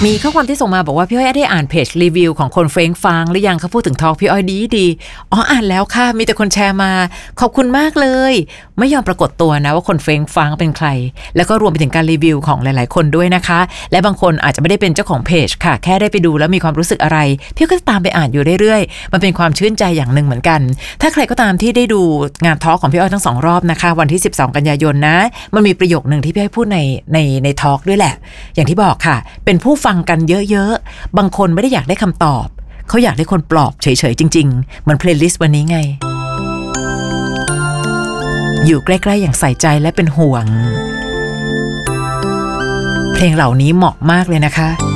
มีข้อความที่ส่งมาบอกว่าพี่อ้อยได้อ่านเพจรีวิวของคนเฟ้งฟางหรือยังเขาพูดถึงทอล์กพี่อ้อยดีอ๋ออ่านแล้วค่ะมีแต่คนแชร์มาขอบคุณมากเลยไม่ยอมปรากฏตัวนะว่าคนเฟ้งฟางเป็นใครแล้วก็รวมไปถึงการรีวิวของหลายๆคนด้วยนะคะและบางคนอาจจะไม่ได้เป็นเจ้าของเพจค่ะแค่ได้ไปดูแล้วมีความรู้สึกอะไรพี่ก็ตามไปอ่านอยู่เรื่อยๆมันเป็นความชื่นใจอย่างหนึ่งเหมือนกันถ้าใครก็ตามที่ได้ดูงานทอล์กของพี่อ้อยทั้ง2รอบนะคะวันที่12กันยายนนะมันมีประโยคนึงที่พี่อ้อยพูดในทอล์กด้วยแหละอย่างที่บอกค่ะเป็นผู้ฟังกันเยอะๆบางคนไม่ได้อยากได้คำตอบเขาอยากได้คนปลอบเฉยๆจริงๆเหมือนเพลย์ลิสต์วันนี้ไงอยู่ใกล้ๆอย่างใส่ใจและเป็นห่วงเพลงเหล่านี้เหมาะมากเลยนะคะ